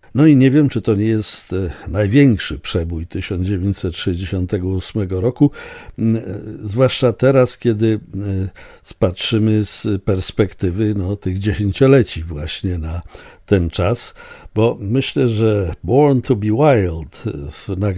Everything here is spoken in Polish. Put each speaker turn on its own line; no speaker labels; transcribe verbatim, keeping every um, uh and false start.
No i nie wiem, czy to nie jest największy przebój tysiąc dziewięćset sześćdziesiątego ósmego roku, zwłaszcza teraz, kiedy patrzymy z perspektywy no, tych dziesięcioleci właśnie na ten czas, bo myślę, że Born to be Wild w